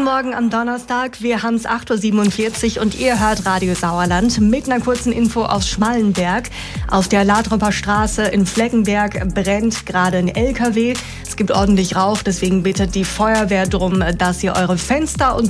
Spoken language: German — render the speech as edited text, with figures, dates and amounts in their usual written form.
Guten Morgen am Donnerstag. Wir haben es 8.47 Uhr und ihr hört Radio Sauerland mit einer kurzen Info aus Schmallenberg. Auf der Ladroper Straße in Fleckenberg brennt gerade ein LKW. Es gibt ordentlich Rauch, deswegen bittet die Feuerwehr darum, dass ihr eure Fenster und